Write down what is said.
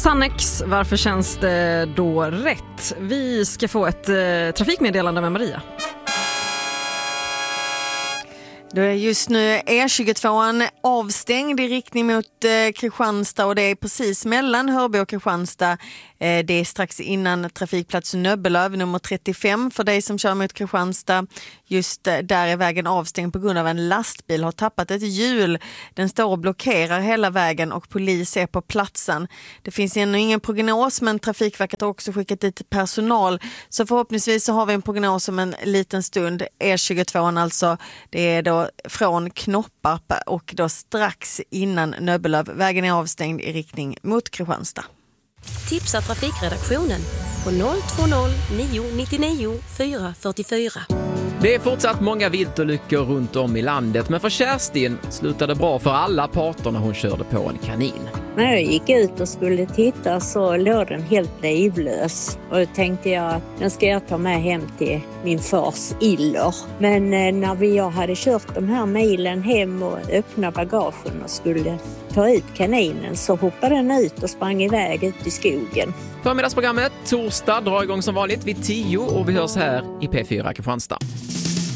Sannex, varför känns det då rätt? Vi ska få ett trafikmeddelande med Maria. Då är just nu E22 avstängd i riktning mot Kristianstad och det är precis mellan Hörby och Kristianstad. Det är strax innan trafikplats Nöbbelöv nummer 35 för dig som kör mot Kristianstad. Just där är vägen avstängd på grund av en lastbil har tappat ett hjul. Den står och blockerar hela vägen och polis är på platsen. Det finns ännu ingen prognos men Trafikverket har också skickat dit personal. Så förhoppningsvis så har vi en prognos om en liten stund. E22 alltså, det är då från Knopparp och då strax innan Nöbbelöv. Vägen är avstängd i riktning mot Kristianstad. Tipsa trafikredaktionen på 020 999 444. Det är fortsatt många viltolyckor runt om i landet, men för Kerstin slutade bra för alla parter när hon körde på en kanin. När jag gick ut och skulle titta så låg den helt livlös. Och då tänkte jag att den ska jag ta med hem till min fars iller. Men när jag hade kört de här milen hem och öppnade bagagen och skulle ta ut kaninen så hoppade den ut och sprang iväg ut i skogen. Förmiddagsprogrammet torsdag drar igång som vanligt vid 10 och vi hörs här i P4 Kristianstad.